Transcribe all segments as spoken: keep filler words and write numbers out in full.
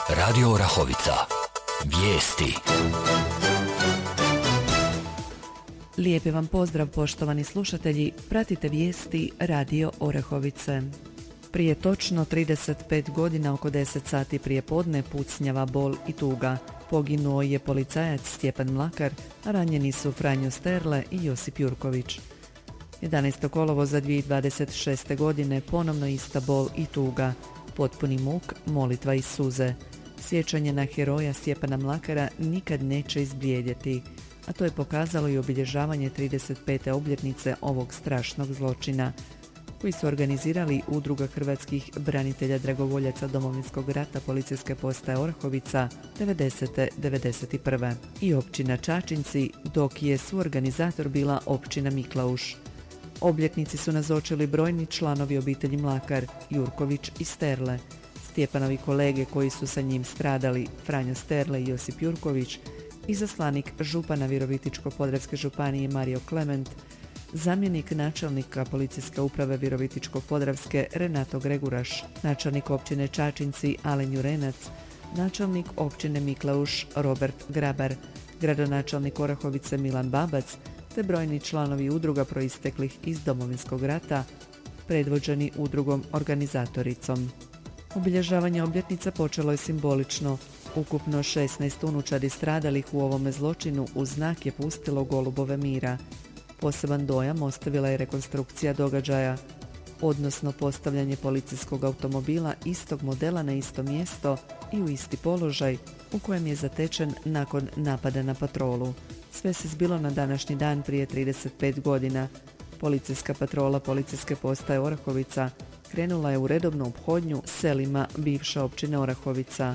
Radio Orahovica. Vijesti. Lijepi vam pozdrav, poštovani slušatelji. Pratite vijesti Radio Orahovice. Prije točno trideset pet godina, oko deset sati prije podne, pucnjava, bol i tuga. Poginuo je policajac Stjepan Mlakar, a ranjeni su Franjo Sterle i Josip Jurković. jedanaestog kolovoza dvije tisuće dvadeset šeste. godine ponovno ista bol i tuga, potpuni muk, molitva i suze. Sjećanje na heroja Stjepana Mlakara nikad neće izblijedjeti, a to je pokazalo i obilježavanje trideset pete obljetnice ovog strašnog zločina, koji su organizirali Udruga hrvatskih branitelja dragovoljaca Domovinskog rata Policijske postaje Orahovica devedesete do devedeset prve. i općina Čačinci, dok je suorganizator bila općina Miklauš. Obljetnici su nazočili brojni članovi obitelji Mlakar, Jurković i Sterle, Stjepanovi kolege koji su sa njim stradali, Franjo Sterle i Josip Jurković, izaslanik župana Virovitičko-podravske županije Mario Klement, zamjenik načelnika Policijske uprave Virovitičko-podravske Renato Greguraš, načelnik općine Čačinci Alen Jurenac, načelnik općine Miklauš Robert Grabar, gradonačelnik Orahovice Milan Babac, te brojni članovi udruga proisteklih iz Domovinskog rata, predvođeni udrugom organizatoricom. Obilježavanje obljetnica počelo je simbolično. Ukupno šesnaest unučadi stradalih u ovome zločinu u znak je pustilo golubove mira. Poseban dojam ostavila je rekonstrukcija događaja, odnosno postavljanje policijskog automobila istog modela na isto mjesto i u isti položaj u kojem je zatečen nakon napada na patrolu. Sve se zbilo na današnji dan prije trideset pet godina. Policijska patrola Policijske postaje Orahovica krenula je u redovnu ophodnju selima bivše općine Orahovica.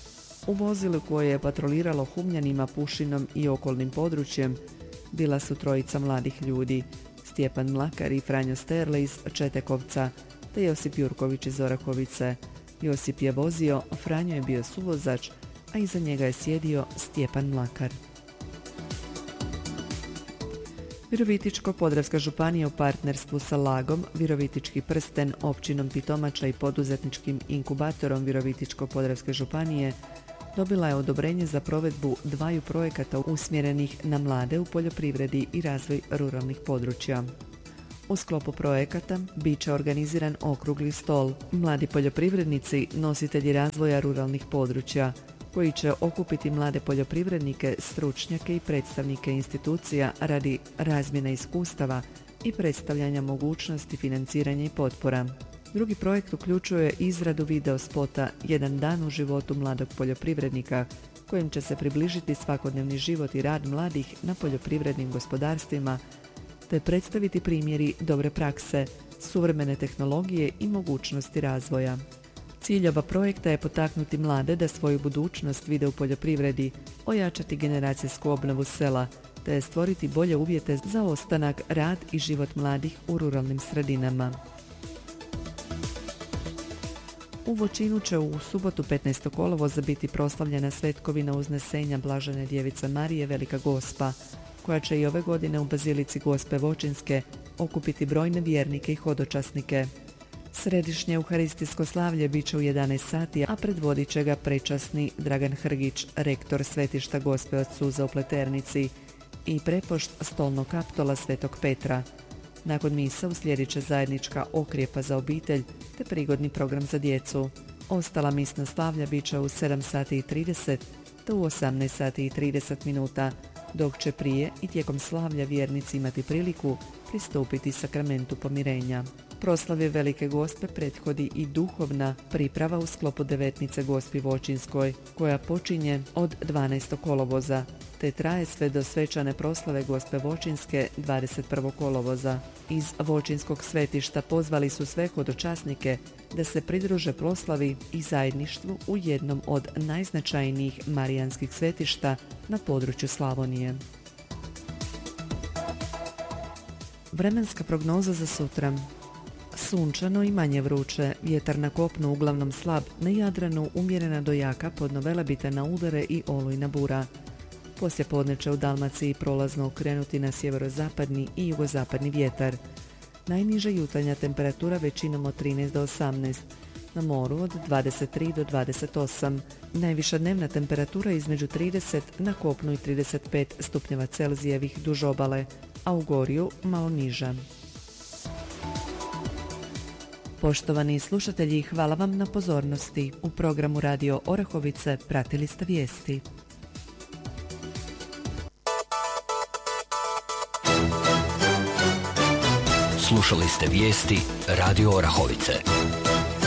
U vozilu koje je patroliralo Humljanima, Pušinom i okolnim područjem bila su trojica mladih ljudi, Stjepan Mlakar i Franjo Sterle iz Četekovca, te Josip Jurković iz Orahovice. Josip je vozio, Franjo je bio suvozač, a iza njega je sjedio Stjepan Mlakar. Virovitičko-podravska županija u partnerstvu sa Lagom, Virovitički prsten, općinom Pitomača i poduzetničkim inkubatorom Virovitičko-podravske županije dobila je odobrenje za provedbu dvaju projekata usmjerenih na mlade u poljoprivredi i razvoj ruralnih područja. U sklopu projekata bit će organiziran okrugli stol Mladi poljoprivrednici, nositelji razvoja ruralnih područja, koji će okupiti mlade poljoprivrednike, stručnjake i predstavnike institucija radi razmjene iskustava i predstavljanja mogućnosti financiranja i potpora. Drugi projekt uključuje izradu video spota Jedan dan u životu mladog poljoprivrednika, kojim će se približiti svakodnevni život i rad mladih na poljoprivrednim gospodarstvima, te predstaviti primjeri dobre prakse, suvremene tehnologije i mogućnosti razvoja. Cilj oba projekta je potaknuti mlade da svoju budućnost vide u poljoprivredi, ojačati generacijsku obnovu sela, te stvoriti bolje uvjete za ostanak, rad i život mladih u ruralnim sredinama. U Voćinu će u subotu petnaestog kolovoza biti proslavljena svetkovina Uznesenja Blažene djevice Marije Velika Gospa, koja će i ove godine u Bazilici Gospe Voćinske okupiti brojne vjernike i hodočasnike. Središnje euharistijsko slavlje bit će u jedanaest sati, a predvodit će ga prečasni Dragan Hrgić, rektor svetišta Gospe od Suza u Pleternici, i prepošt stolnog kaptola Svetog Petra. Nakon misa uslijedit će zajednička okrijepa za obitelj te prigodni program za djecu. Ostala misna slavlja bit će u sedam sati i trideset te u osamnaest sati i trideset minuta, dok će prije i tijekom slavlja vjernici imati priliku pristupiti sakramentu pomirenja. Proslavi Velike Gospe prethodi i duhovna priprava u sklopu devetnice Gospi Voćinskoj, koja počinje od dvanaestog kolovoza, te traje sve do svečane proslave Gospe Voćinske dvadeset prvog kolovoza. Iz Voćinskog svetišta pozvali su sve hodočasnike da se pridruže proslavi i zajedništvu u jednom od najznačajnijih marijanskih svetišta na području Slavonije. Vremenska prognoza za sutra. Sunčano i manje vruće, vjetar na kopnu uglavnom slab, na Jadranu umjerena do jaka, podnovelebita na udare i olujna bura. Poslijepodne će u Dalmaciji prolazno okrenuti na sjeverozapadni i jugozapadni vjetar. Najniža jutarnja temperatura većinom od trinaest do osamnaest, na moru od dvadeset tri do dvadeset osam. Najviša dnevna temperatura između trideset na kopnu i trideset pet stupnjeva Celzijevih duž obale, a u Gorju malo niža. Poštovani slušatelji, hvala vam na pozornosti. U programu Radio Orahovice pratili ste vijesti. Slušali ste vijesti Radio Orahovice.